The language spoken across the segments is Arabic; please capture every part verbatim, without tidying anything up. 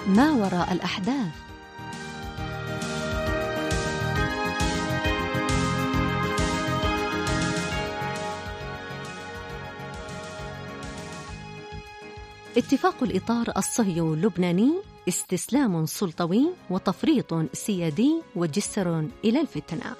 ما وراء الأحداث. اتفاق الإطار الصهيوني-لبناني استسلام سلطوي وتفريط سيادي وجسر إلى الفتنة.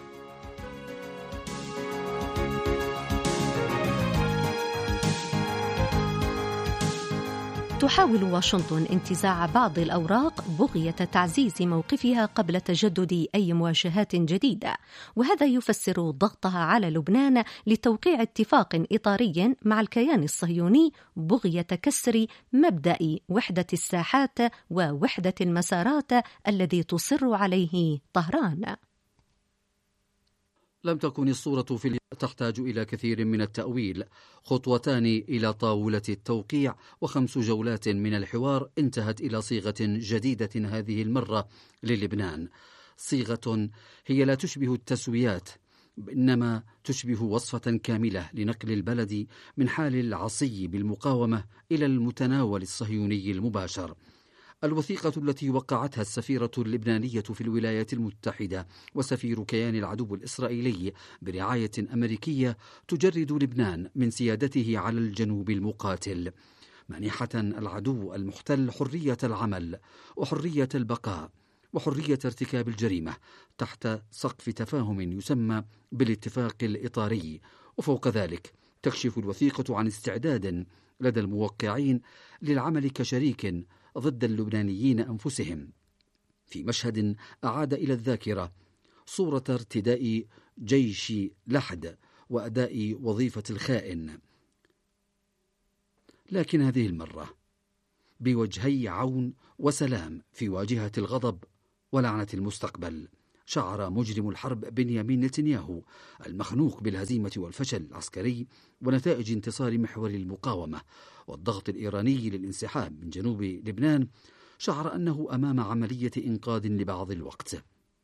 تحاول واشنطن انتزاع بعض الأوراق بغية تعزيز موقفها قبل تجدد أي مواجهات جديدة، وهذا يفسر ضغطها على لبنان لتوقيع اتفاق إطاري مع الكيان الصهيوني بغية كسر مبدأ وحدة الساحات ووحدة المسارات الذي تصر عليه طهران. لم تكن الصورة في اليوم تحتاج إلى كثير من التأويل. خطوتان إلى طاولة التوقيع وخمس جولات من الحوار انتهت إلى صيغة جديدة هذه المرة للبنان، صيغة هي لا تشبه التسويات، إنما تشبه وصفة كاملة لنقل البلد من حال العصي بالمقاومة إلى المتناول الصهيوني المباشر. الوثيقة التي وقعتها السفيرة اللبنانية في الولايات المتحدة وسفير كيان العدو الإسرائيلي برعاية أمريكية تجرد لبنان من سيادته على الجنوب المقاتل، مانحة العدو المحتل حرية العمل وحرية البقاء وحرية ارتكاب الجريمة تحت سقف تفاهم يسمى بالاتفاق الإطاري. وفوق ذلك تكشف الوثيقة عن استعداد لدى الموقعين للعمل كشريك ضد اللبنانيين أنفسهم، في مشهد أعاد إلى الذاكرة صورة ارتداء جيش لحد وأداء وظيفة الخائن، لكن هذه المرة بوجهي عون وسلام في واجهة الغضب ولعنة المستقبل. شعر مجرم الحرب بنيامين نتنياهو المخنوق بالهزيمة والفشل العسكري ونتائج انتصار محور المقاومة والضغط الإيراني للانسحاب من جنوب لبنان، شعر أنه أمام عملية إنقاذ لبعض الوقت.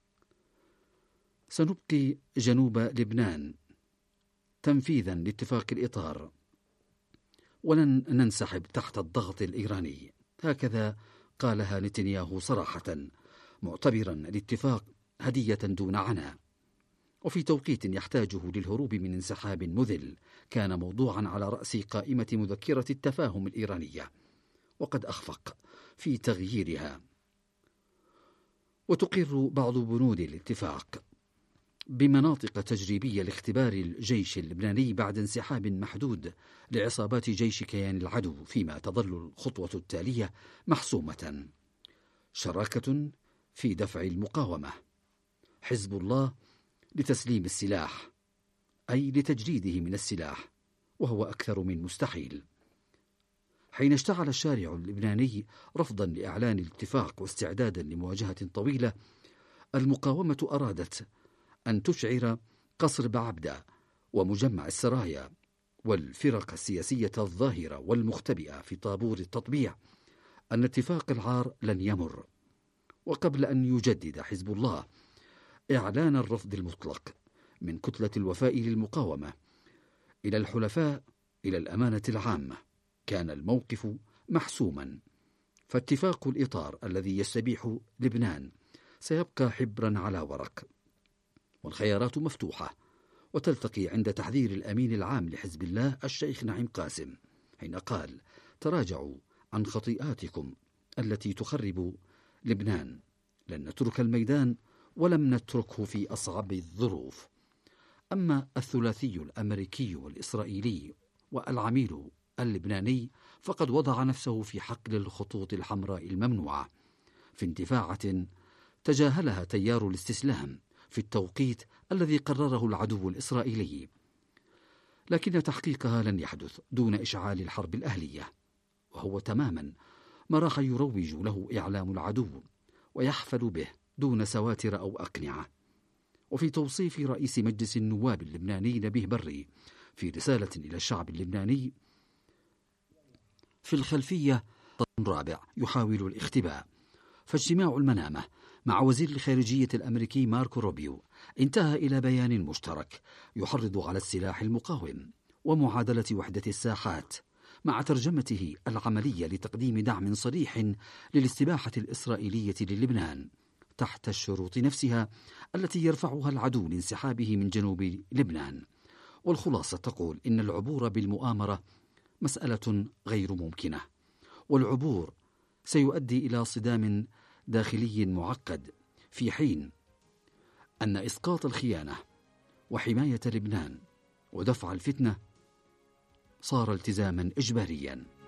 سنبقي جنوب لبنان تنفيذا لاتفاق الإطار ولن ننسحب تحت الضغط الإيراني، هكذا قالها نتنياهو صراحة، معتبرا الاتفاق هدية دون عناء وفي توقيت يحتاجه للهروب من انسحاب مذل كان موضوعا على رأس قائمة مذكرة التفاهم الإيرانية، وقد أخفق في تغييرها. وتقر بعض بنود الاتفاق بمناطق تجريبية لاختبار الجيش اللبناني بعد انسحاب محدود لعصابات جيش كيان العدو، فيما تظل الخطوة التالية محسومة: شراكة في دفع المقاومة، حزب الله لتسليم السلاح أي لتجريده من السلاح، وهو أكثر من مستحيل. حين اشتعل الشارع اللبناني رفضا لإعلان الاتفاق واستعدادا لمواجهة طويلة، المقاومة أرادت أن تشعر قصر بعبدة ومجمع السرايا والفرق السياسية الظاهرة والمختبئة في طابور التطبيع أن اتفاق العار لن يمر، وقبل أن يجدد حزب الله إعلان الرفض المطلق من كتلة الوفاء للمقاومة إلى الحلفاء إلى الأمانة العامة، كان الموقف محسوما. فاتفاق الإطار الذي يستبيح لبنان سيبقى حبرا على ورق، والخيارات مفتوحة وتلتقي عند تحذير الأمين العام لحزب الله الشيخ نعيم قاسم حين قال: تراجعوا عن خطيئاتكم التي تخرب لبنان، لن نترك الميدان ولم نتركه في أصعب الظروف. أما الثلاثي الأمريكي والإسرائيلي والعميل اللبناني فقد وضع نفسه في حقل الخطوط الحمراء الممنوعة في اندفاعة تجاهلها تيار الاستسلام في التوقيت الذي قرره العدو الإسرائيلي، لكن تحقيقها لن يحدث دون إشعال الحرب الأهلية، وهو تماما ما راح يروج له إعلام العدو ويحفل به دون سواتر أو أقنعة. وفي توصيف رئيس مجلس النواب اللبناني نبيه بري في رسالة إلى الشعب اللبناني: في الخلفية رابع يحاول الاختباء. فاجتماع المنامة مع وزير الخارجية الأمريكي ماركو روبيو انتهى إلى بيان مشترك يحرض على السلاح المقاوم ومعادلة وحدة الساحات مع ترجمته العملية لتقديم دعم صريح للاستباحة الإسرائيلية للبنان تحت الشروط نفسها التي يرفعها العدو لانسحابه من جنوب لبنان. والخلاصة تقول إن العبور بالمؤامرة مسألة غير ممكنة، والعبور سيؤدي إلى صدام داخلي معقد، في حين أن إسقاط الخيانة وحماية لبنان ودفع الفتنة صار التزاما إجباريا.